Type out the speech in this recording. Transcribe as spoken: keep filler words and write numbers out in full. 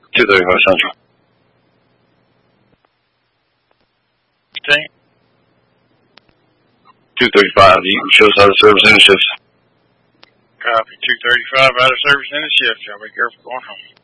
two thirty-five Central. Okay. two thirty-five, you shows out of service in the shifts. Copy. two thirty-five out of service in the shift. Y'all be careful going home.